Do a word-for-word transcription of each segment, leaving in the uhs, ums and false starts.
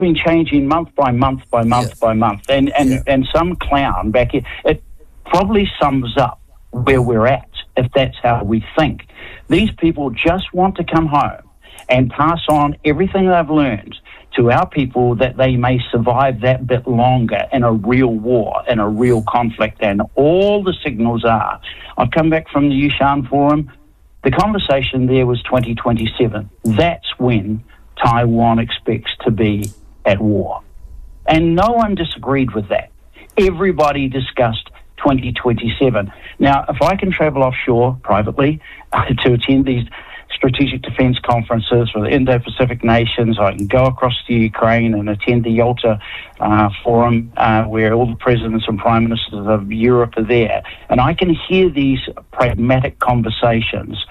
been changing month by month by month yeah. by month. And, and, yeah. and some clown back here, it probably sums up where we're at, if that's how we think. These people just want to come home and pass on everything they've learned to our people, that they may survive that bit longer in a real war, in a real conflict. And all the signals are, I've come back from the Yushan Forum, the conversation there was twenty twenty-seven. That's when Taiwan expects to be at war. And no one disagreed with that. Everybody discussed twenty twenty-seven. Now, if I can travel offshore privately to attend these strategic defence conferences with Indo-Pacific nations, I can go across to Ukraine and attend the Yalta uh, Forum uh, where all the presidents and prime ministers of Europe are there, and I can hear these pragmatic conversations.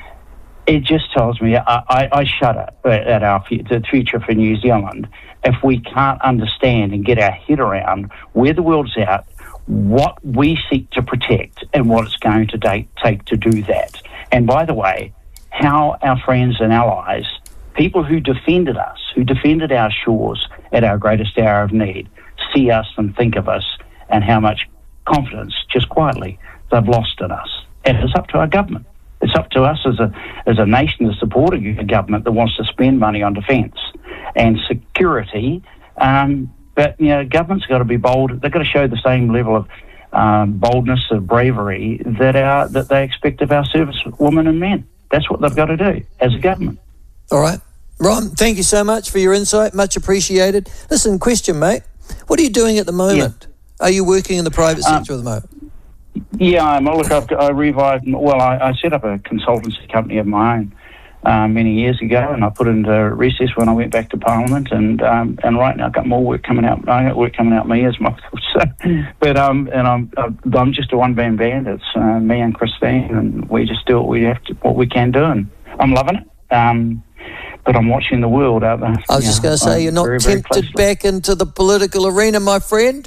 It just tells me I, I, I shudder at our the future for New Zealand if we can't understand and get our head around where the world's at, what we seek to protect, and what it's going to take, take to do that. And by the way, how our friends and allies, people who defended us, who defended our shores at our greatest hour of need, see us and think of us, and how much confidence, just quietly, they've lost in us. And it's up to our government. It's up to us as a as a nation to support a government that wants to spend money on defence and security. Um, but, you know, government's got to be bold. They've got to show the same level of um, boldness, of bravery that our that they expect of our servicewomen and men. That's what they've got to do as a government. All right. Ron, thank you so much for your insight. Much appreciated. Listen, question, mate. What are you doing at the moment? Yeah. Are you working in the private sector um, at the moment? Yeah, I'm. Look, I've, I revived. Well, I, I set up a consultancy company of my own uh, many years ago, and I put it into recess when I went back to Parliament. And um, and right now, I've got more work coming out. I got work coming out me as my. So, but um, and I'm I'm just a one man band. It's uh, me and Christine, and we just do what we have to, what we can do, and I'm loving it. Um, but I'm watching the world out there. I was just going to say, you're not very, tempted very back into the political arena, my friend.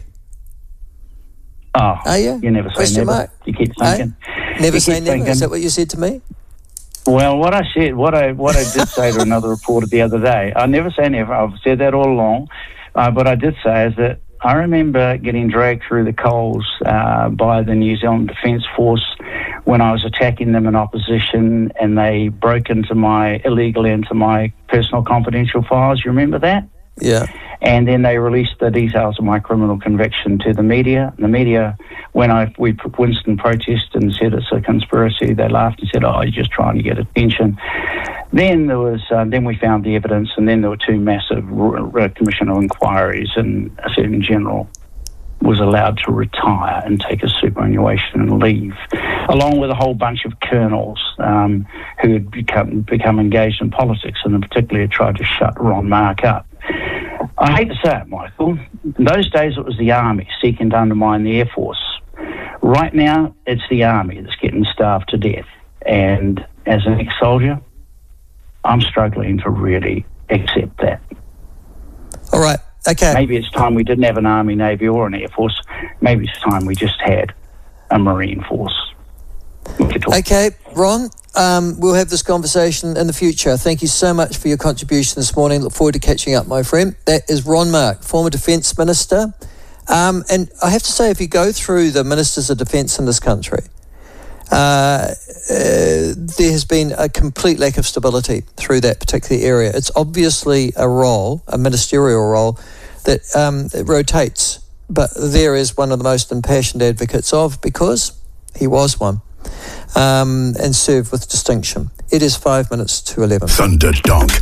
Oh, are you? You never say Question never. Mark? You keep thinking. Hey? Never you say never. Thinking. Is that what you said to me? Well, what I said, what I what I did say to another reporter the other day, I never say never. I've said that all along. Uh, but I did say is that I remember getting dragged through the coals uh, by the New Zealand Defence Force when I was attacking them in opposition, and they broke into my illegally into my personal confidential files. You remember that? Yeah. And then they released the details of my criminal conviction to the media. The media, when I we Winston protested and said it's a conspiracy, they laughed and said, "Oh, you're just trying to get attention." Then there was, uh, then we found the evidence, and then there were two massive uh, commission of inquiries, and a certain general was allowed to retire and take a superannuation and leave, along with a whole bunch of colonels um, who had become become engaged in politics, and in particular had tried to shut Ron Mark up. I hate to say it, Michael. In those days, it was the Army seeking to undermine the Air Force. Right now, it's the Army that's getting starved to death. And as an ex-soldier, I'm struggling to really accept that. All right. Okay. Maybe it's time we didn't have an Army, Navy, or an Air Force. Maybe it's time we just had a Marine Force. Okay, Ron, um, we'll have this conversation in the future. Thank you so much for your contribution this morning. Look forward to catching up, my friend. That is Ron Mark, former Defence Minister. Um, and I have to say, if you go through the Ministers of Defence in this country, uh, uh, there has been a complete lack of stability through that particular area. It's obviously a role, a ministerial role, that um, it rotates. But there is one of the most impassioned advocates of, because he was one. Um, and served with distinction. It is five minutes to eleven. Thunderdonk.